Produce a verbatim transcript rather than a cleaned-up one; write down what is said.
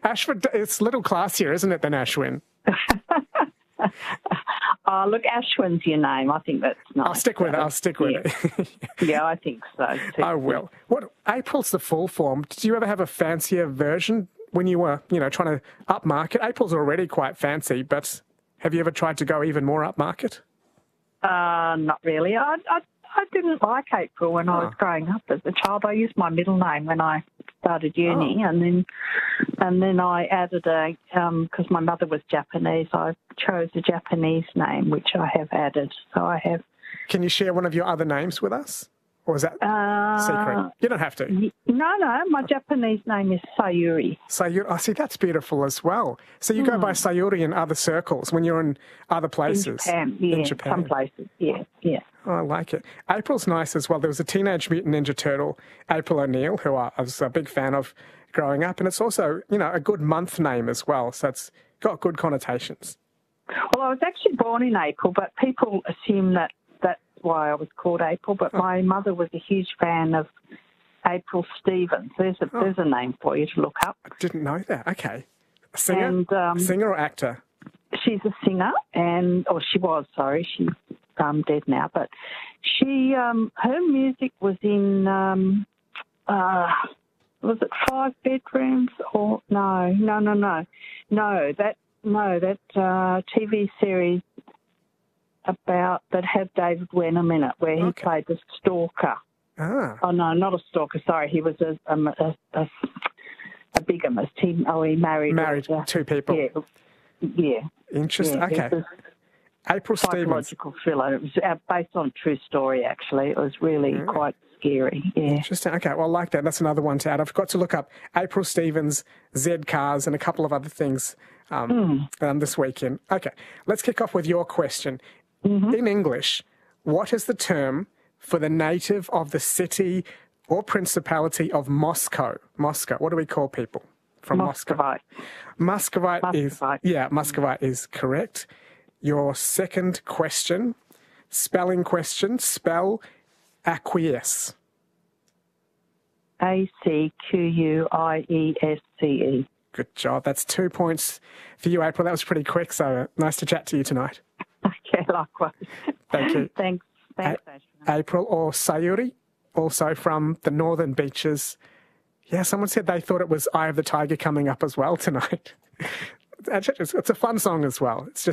Ashwin, it's a little classier, isn't it, than Ashwin? Oh, look, Ashwin's your name. I think that's nice. I'll stick with it. I'll stick with yeah. it. Yeah, I think so too. I will. What April's the full form. Did you ever have a fancier version when you were, you know, trying to upmarket? April's already quite fancy, but have you ever tried to go even more upmarket? Uh, not really. I, I I didn't like April when oh. I was growing up as a child. I used my middle name when I started uni, oh. and then and then I added a because um, my mother was Japanese. I chose a Japanese name, which I have added. So I have. Can you share one of your other names with us, or is that uh, secret? You don't have to. Y- no, no. My Japanese name is Sayuri. Sayuri. I oh, see. That's beautiful as well. So you mm. go by Sayuri in other circles when you're in other places. In Japan, yeah. In Japan. Some places, yeah, yeah. Oh, I like it. April's nice as well. There was a Teenage Mutant Ninja Turtle, April O'Neil, who I was a big fan of growing up. And it's also, you know, a good month name as well. So it's got good connotations. Well, I was actually born in April, but people assume that that's why I was called April. But oh. my mother was a huge fan of April Stevens. There's a, oh. there's a name for you to look up. I didn't know that. Okay. A singer? And, um, singer or actor? She's a singer, and or she was, sorry. She's um, dead now. But she, um, her music was in, um, uh, was it Five Bedrooms or, no, no, no, no. No, that, no, that uh, T V series about, that had David Wenham in it, where he okay. played the stalker. Ah. Oh, no, not a stalker, sorry. He was a, a, a, a, a bigamist. He, oh, he married... Married a, two people. Yeah. Yeah. Interesting. Yeah, okay. April Stevens. Psychological thriller. It was based on a true story, actually. It was really mm. quite scary. Yeah. Interesting. Okay, well, I like that. That's another one to add. I've got to look up April Stevens, Z Cars, and a couple of other things um, mm. um, this weekend. Okay, let's kick off with your question. Mm-hmm. In English, what is the term for the native of the city or principality of Moscow? Moscow. What do we call people from Muscovite. Moscow? Muscovite, Muscovite is, yeah, Muscovite is correct. Your second question, spelling question, spell acquiesce. A C Q U I E S C E. Good job. That's two points for you, April. That was pretty quick, so nice to chat to you tonight. Okay, likewise. Thank you. Thanks. Thanks, A- April, or Sayuri, also from the Northern Beaches. Yeah, someone said they thought it was Eye of the Tiger coming up as well tonight. It's a fun song as well. It's just